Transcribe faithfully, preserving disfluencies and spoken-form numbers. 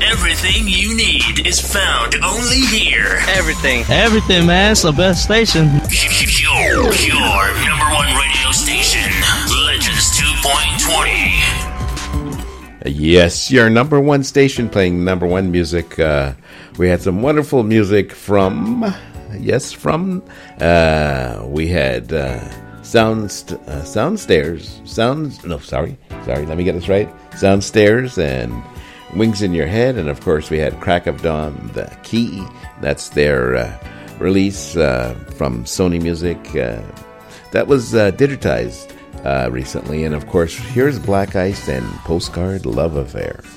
Everything you need is found only here. Everything. Everything, man. It's the best station. Your, your number one radio station. Legends two point twenty. Yes, your number one station playing number one music. Uh, we had some wonderful music from, yes, from, uh, we had uh, Sound, uh, Soundstairs, Sounds, no, sorry, sorry, let me get this right. Soundstairs and Wings in Your Head, and of course we had Crack of Dawn, The Key. That's their uh, release uh, from Sony Music. Uh, that was uh, digitized uh, recently, and of course here's Black Ice and Postcard Love Affair.